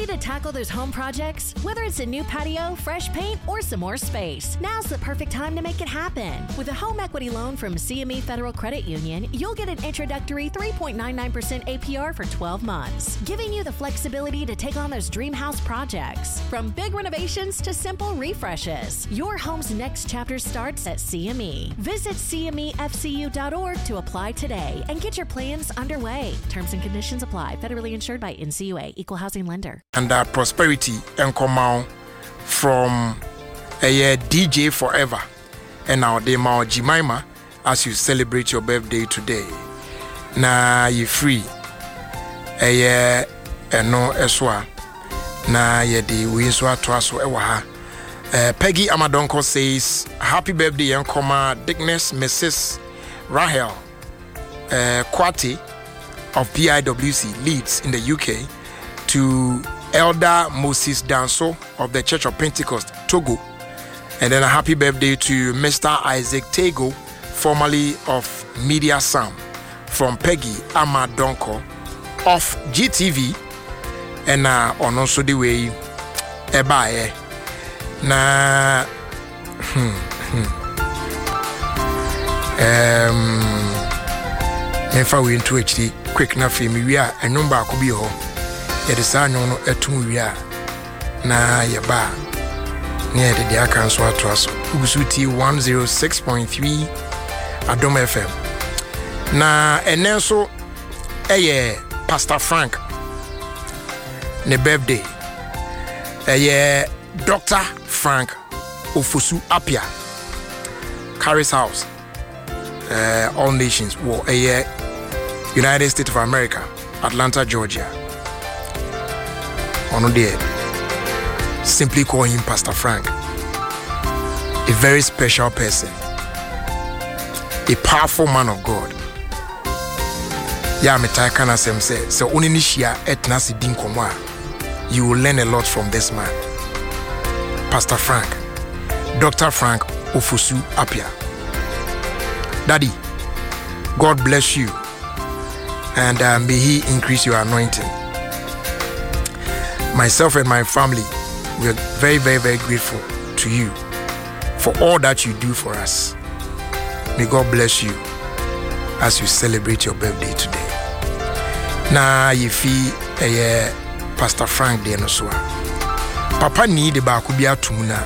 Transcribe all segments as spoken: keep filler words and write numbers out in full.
Ready to tackle those home projects? Whether it's a new patio, fresh paint, or some more space, now's the perfect time to make it happen. With a home equity loan from C M E Federal Credit Union, you'll get an introductory three point nine nine percent A P R for twelve months, giving you the flexibility to take on those dream house projects. From big renovations to simple refreshes, your home's next chapter starts at C M E. Visit C M E F C U dot org to apply today and get your plans underway. Terms and conditions apply. Federally insured by N C U A, Equal Housing Lender. And uh, prosperity and come out from a uh, D J Forever. And now they Mao Jemima as you celebrate your birthday today. Na you free. A uh, no eswa. Na ye di we so to aso ewa ha. Uh, Peggy Amadonko says, happy birthday, young comma, Dickness, Missus Rahel uh, Kwati of B I W C Leeds in the U K, to Elder Moses Danso of the Church of Pentecost, Togo, and then a happy birthday to Mister Isaac Tego, formerly of Media Sam, from Peggy Amadonko of G T V, and uh, on also the way, Ebae. Na hmm, hmm. um mefa we into H D quick na fe me wi a enum ba ko bi ho ye de sa anyon no etum wi a na ye ba na ye de dia kan so ato aso ugusuti one oh six point three Adom F M na enenso eye Pastor Frank ne birthday eye Doctor Frank Ofosu Apia, Carrie's House, uh, All Nations, war, a uh, United States of America, Atlanta, Georgia. On there, simply call him Pastor Frank. A very special person, a powerful man of God. Yeah, me tai kana sem say, so only et nasi din komwa. You will learn a lot from this man. Pastor Frank, Doctor Frank Ofosu Apia. Daddy, God bless you, and uh, may He increase your anointing. Myself and my family, we are very, very, very grateful to you for all that you do for us. May God bless you as you celebrate your birthday today. Na yifi eye Pastor Frank de no so. Papa need the bakubia tumuna.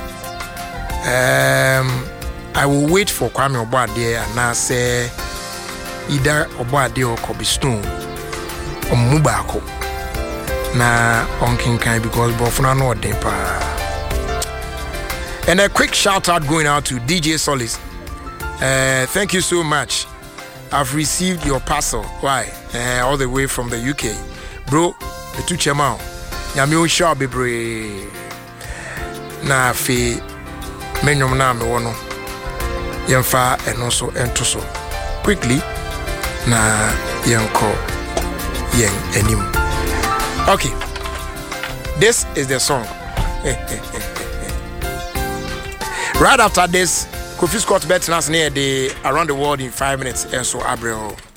Um, I will wait for Kwame Obade and I say either Obade or Kobe Stone or Mubako. Na onkin kind because Bofuna no depa. And a quick shout out going out to D J Solis. Uh, thank you so much. I've received your parcel. Why? Uh, all the way from the U K, bro. The two chema. Yami sha bebre. Na fe menyom na me wono yemfa eno so ento so quickly na yenko yen enim. Okay, this is the song. Right after this, Kofi Scott bet nas near the around the world in five minutes and so Abreu.